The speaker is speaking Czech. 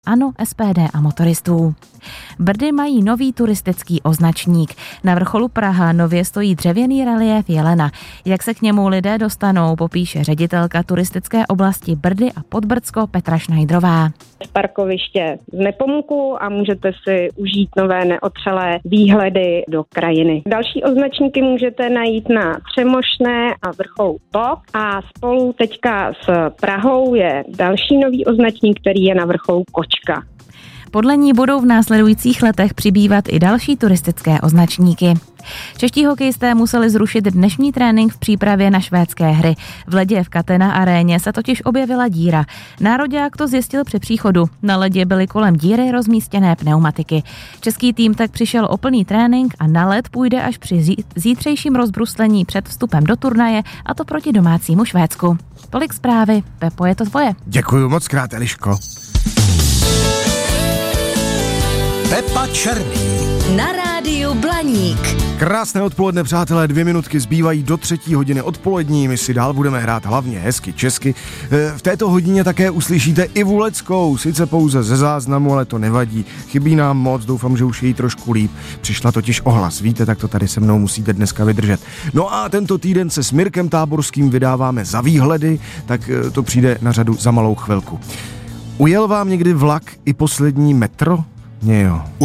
ANO, SPD a motoristů. Brdy mají nový turistický označník. Na vrcholu Praha nově stojí dřevěný reliéf jelena. Jak se k němu lidé dostanou, popíše ředitelka turistické oblasti Brdy a Podbrdsko Petra Šnajdrová. Parkoviště z Nepomuků a můžete si užít nové neotřelé výhledy do krajiny. Další označníky můžete najít na Třemošné a vrcholu Tok a spolu teďka s Prahou je další nový označník, který je na vrcholu Kočka. Podle ní budou v následujících letech přibývat i další turistické označníky. Čeští hokejisté museli zrušit dnešní trénink v přípravě na švédské hry. V ledě v Catena aréně se totiž objevila díra. Nároďák to zjistil při příchodu. Na ledě byly kolem díry rozmístěné pneumatiky. Český tým tak přišel o plný trénink a na led půjde až při zítřejším rozbruslení před vstupem do turnaje, a to proti domácímu Švédsku. Tolik zprávy. Pepo, je to tvoje. Děkuju moc krát, Eliško. Pepa Černý na rádiu Blaník. Krásné odpoledne, přátelé, 2 minutky zbývají do 3:00 odpolední. My si dál budeme hrát hlavně hezky česky. V této hodině také uslyšíte Ivu Leckou, sice pouze ze záznamu, ale to nevadí. Chybí nám moc, doufám, že už je jí trošku líp. Přišla totiž ohlas, víte, tak to tady se mnou musíte dneska vydržet. No a tento týden se s Mirkem Táborským vydáváme za výhledy, tak to přijde na řadu za malou chvilku. Ujel vám někdy vlak i poslední metro? Mně jo.